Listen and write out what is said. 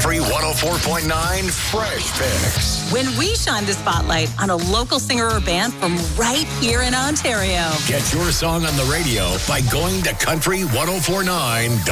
Country 104.9 Fresh Picks. When we shine the spotlight on a local singer or band from right here in Ontario. Get your song on the radio by going to Country 104.9.